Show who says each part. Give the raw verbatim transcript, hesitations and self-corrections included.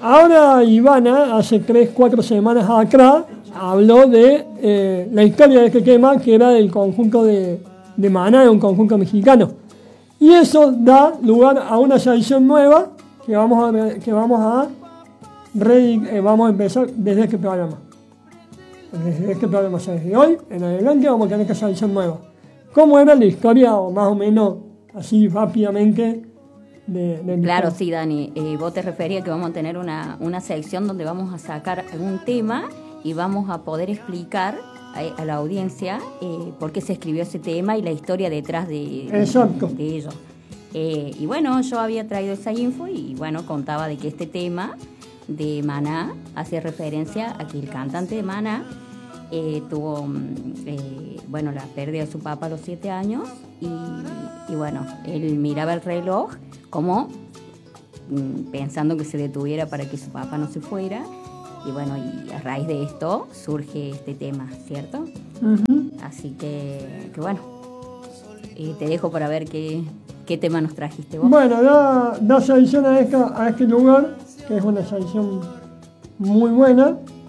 Speaker 1: ahora Ivana, hace tres, cuatro semanas atrás, habló de eh, la historia de este tema, que era del conjunto de, de Maná, de un conjunto mexicano. Y eso da lugar a una sección nueva que vamos a, que vamos a, re, eh, vamos a empezar desde este programa. Desde este programa, o sea, desde hoy en adelante vamos a tener esta sección nueva. ¿Cómo era la historia, o más o menos, así rápidamente? De, de
Speaker 2: claro, sí, Dani. Eh, vos te referías que vamos a tener una, una sección donde vamos a sacar algún tema y vamos a poder explicar a, a la audiencia eh, por qué se escribió ese tema y la historia detrás de,
Speaker 1: Exacto.
Speaker 2: de, de ello. Eh, y bueno, yo había traído esa info y bueno, contaba de que este tema de Maná hace referencia a que el cantante de Maná eh, tuvo eh, bueno, la pérdida de su papá a los siete años y, y bueno, él miraba el reloj como mm, pensando que se detuviera para que su papá no se fuera y bueno, y a raíz de esto surge este tema, ¿cierto? Uh-huh. Así que, que bueno, eh, te dejo para ver qué, qué tema nos trajiste vos.
Speaker 1: Bueno, da, da solución a, esta, a este lugar, que es una solución muy buena.